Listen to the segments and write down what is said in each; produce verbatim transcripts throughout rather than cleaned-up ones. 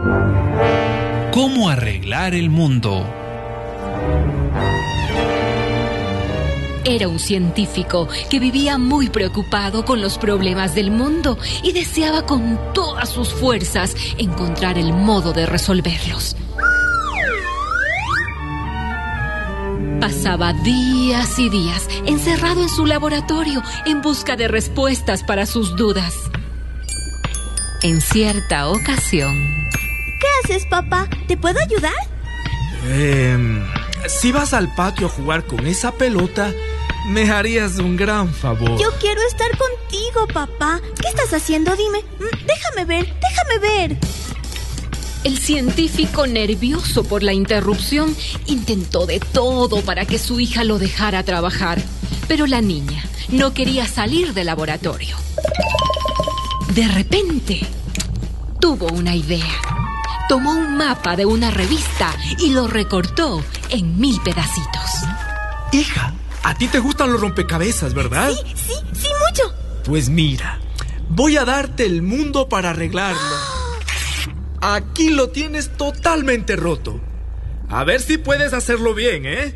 ¿Cómo arreglar el mundo? Era un científico que vivía muy preocupado con los problemas del mundo y deseaba con todas sus fuerzas encontrar el modo de resolverlos. Pasaba días y días encerrado en su laboratorio en busca de respuestas para sus dudas. En cierta ocasión... ¿Qué haces, papá? ¿Te puedo ayudar? Eh, si vas al patio a jugar con esa pelota, me harías un gran favor. Yo quiero estar contigo, papá. ¿Qué estás haciendo? Dime. Déjame ver, déjame ver. El científico, nervioso por la interrupción, intentó de todo para que su hija lo dejara trabajar. Pero la niña no quería salir del laboratorio. De repente, tuvo una idea. Tomó un mapa de una revista y lo recortó en mil pedacitos. Hija, a ti te gustan los rompecabezas, ¿verdad? Sí, sí, sí, mucho. Pues mira, voy a darte el mundo para arreglarlo. Aquí lo tienes totalmente roto. A ver si puedes hacerlo bien, ¿eh?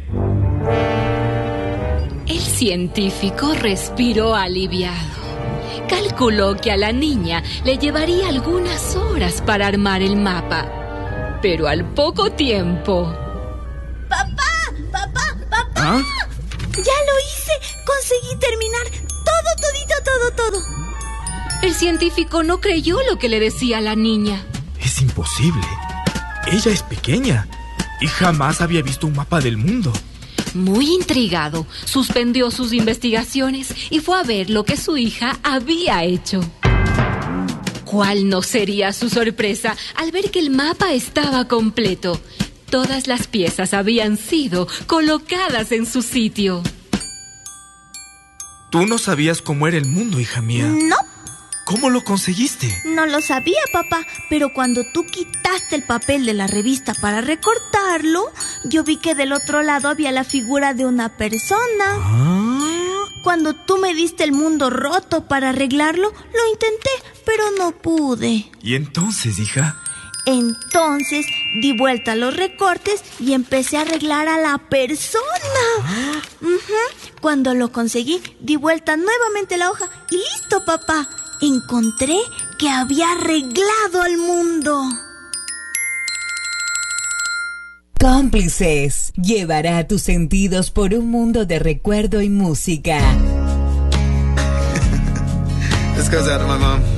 El científico respiró aliviado. Calculó que a la niña le llevaría algunas horas para armar el mapa. Pero al poco tiempo... ¡Papá! ¡Papá! ¡Papá! ¿Ah? ¡Ya lo hice! ¡Conseguí terminar todo, todito, todo, todo! El científico no creyó lo que le decía la niña. Es imposible. Ella es pequeña y jamás había visto un mapa del mundo. Muy intrigado, suspendió sus investigaciones y fue a ver lo que su hija había hecho. ¿Cuál no sería su sorpresa al ver que el mapa estaba completo? Todas las piezas habían sido colocadas en su sitio. Tú no sabías cómo era el mundo, hija mía. No. ¿Cómo lo conseguiste? No lo sabía, papá, pero cuando tú quitaste el papel de la revista para recortarlo, yo vi que del otro lado había la figura de una persona. ¿Ah? Cuando tú me diste el mundo roto para arreglarlo, lo intenté, pero no pude. ¿Y entonces, hija? Entonces di vuelta a los recortes y empecé a arreglar a la persona. ¿Ah? Uh-huh. Cuando lo conseguí, di vuelta nuevamente la hoja y listo, papá. Encontré que había arreglado al mundo. Cómplices llevará tus sentidos por un mundo de recuerdo y música. Let's go, mamá.